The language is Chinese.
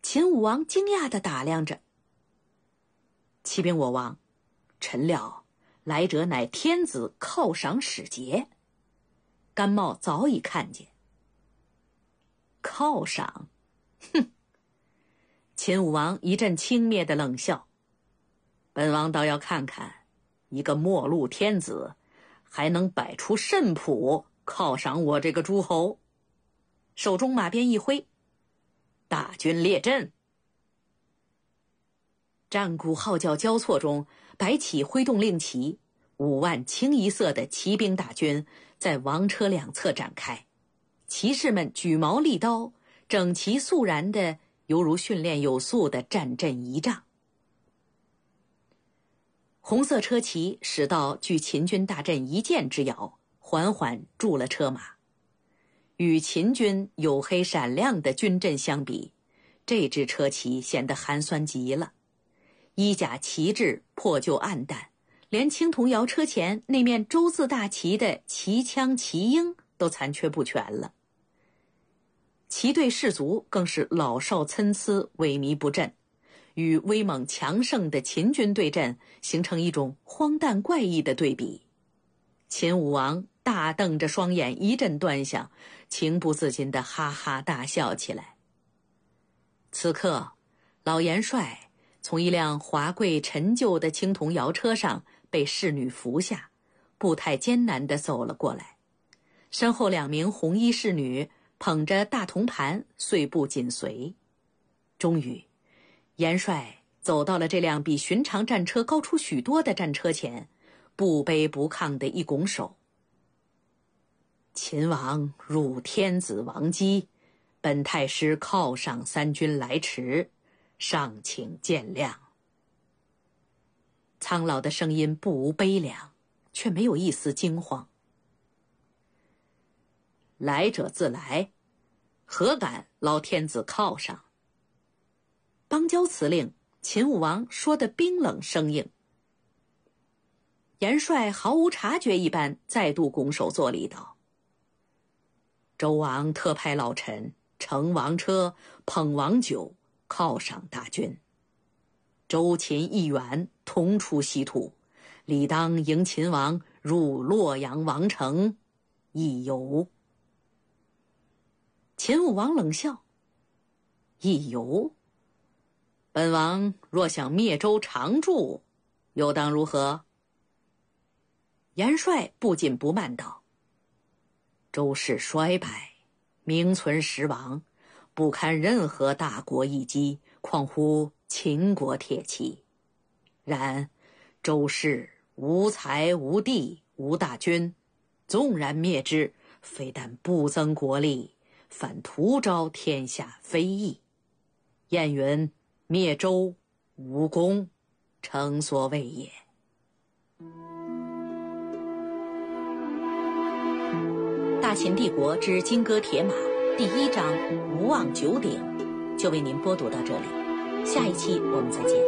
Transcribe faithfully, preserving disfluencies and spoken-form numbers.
秦武王惊讶地打量着。启禀我王，臣料来者乃天子犒赏使节，甘茂早已看见。犒赏？哼！秦武王一阵轻蔑的冷笑。本王倒要看看，一个末路天子还能摆出甚谱犒赏我这个诸侯。手中马鞭一挥，大军列阵。战鼓号角交错中，白起挥动令旗，五万清一色的骑兵大军在王车两侧展开，骑士们举矛立刀，整齐肃然的，犹如训练有素的战阵仪仗。红色车骑驶到距秦军大阵一箭之遥，缓缓驻了车马。与秦军黝黑闪亮的军阵相比，这支车骑显得寒酸极了。衣甲旗帜破旧暗淡，连青铜摇车前那面周字大旗的旗枪旗缨都残缺不全了。骑队士卒更是老少参差，萎靡不振，与威猛强盛的秦军对阵，形成一种荒诞怪异的对比。秦武王大瞪着双眼，一阵端详，情不自禁地哈哈大笑起来。此刻，老元帅从一辆华贵陈旧的青铜摇车上被侍女扶下，步态艰难地走了过来，身后两名红衣侍女捧着大铜盘，碎步紧随。终于，元帅走到了这辆比寻常战车高出许多的战车前，不卑不亢地一拱手：秦王入天子王畿，本太师犒赏三军来迟，尚请见谅。苍老的声音不无悲凉，却没有一丝惊慌。来者自来，何敢劳天子犒赏？邦交辞令，秦武王说得冰冷生硬。元帅毫无察觉一般，再度拱手作礼道：周王特派老臣乘王车，捧王酒，犒赏大军。周秦一员同出西土，理当迎秦王入洛阳王城一游。秦武王冷笑：一游？本王若想灭周常驻，又当如何？元帅不紧不慢道：周氏衰败，名存实亡，不堪任何大国一击，况乎秦国铁骑。然周氏无才无地无大军，纵然灭之，非但不增国力，反徒招天下非议。谚云：灭周无功，诚所谓也。大秦帝国之金戈铁马第一章无望九鼎就为您播读到这里，下一期我们再见。